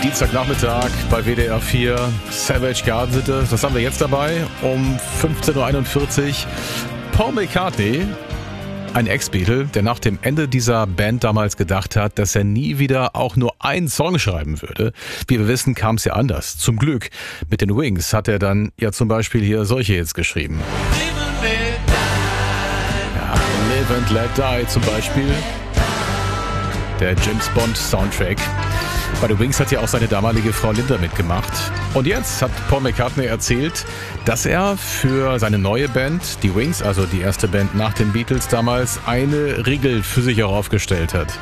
Dienstagnachmittag bei WDR 4, Savage Garden City. Was haben wir jetzt dabei? Um 15.41 Uhr Paul McCartney, ein Ex-Beatle, der nach dem Ende dieser Band damals gedacht hat, dass er nie wieder auch nur einen Song schreiben würde. Wie wir wissen, kam es ja anders. Zum Glück. Mit den Wings hat er dann ja zum Beispiel hier solche jetzt geschrieben. Ja, Live and Let Die zum Beispiel. Der James Bond Soundtrack. Bei The Wings hat ja auch seine damalige Frau Linda mitgemacht. Und jetzt hat Paul McCartney erzählt, dass er für seine neue Band, die Wings, also die erste Band nach den Beatles damals, eine Regel für sich auch aufgestellt hat.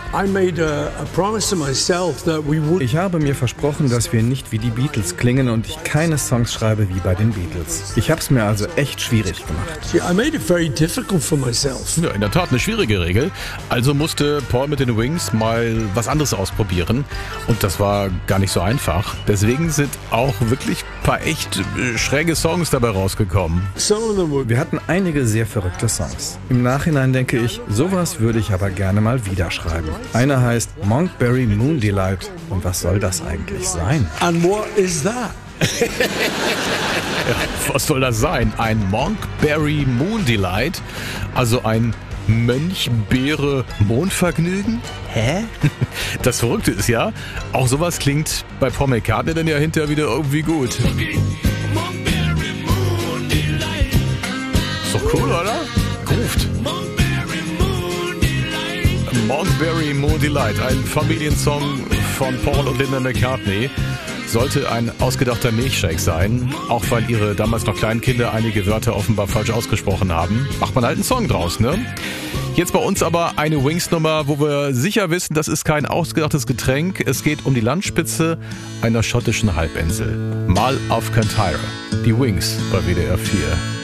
Ich habe mir versprochen, dass wir nicht wie die Beatles klingen und ich keine Songs schreibe wie bei den Beatles. Ich habe es mir also echt schwierig gemacht. Ja, in der Tat eine schwierige Regel. Also musste Paul mit den Wings mal was anderes ausprobieren. Und das war gar nicht so einfach. Deswegen sind auch wirklich ein paar echt schräge Songs dabei rausgekommen. Wir hatten einige sehr verrückte Songs. Im Nachhinein denke ich, sowas würde ich aber gerne mal wieder schreiben. Einer heißt Monkberry Moon Delight. Und was soll das eigentlich sein? And what is that? Ja, was soll das sein? Ein Monkberry Moon Delight? Also ein Mönch-Beere-Mondvergnügen? Hä? Das Verrückte ist ja, auch sowas klingt bei Paul McCartney dann ja hinterher wieder irgendwie gut. Ist doch cool, oder? Ruft. Monkberry Moon Delight, ein Familiensong von Paul und Linda McCartney. Sollte ein ausgedachter Milchshake sein, auch weil ihre damals noch kleinen Kinder einige Wörter offenbar falsch ausgesprochen haben. Macht man halt einen Song draus, ne? Jetzt bei uns aber eine Wings-Nummer, wo wir sicher wissen, das ist kein ausgedachtes Getränk. Es geht um die Landspitze einer schottischen Halbinsel. Mal auf Kintyre. Die Wings bei WDR 4.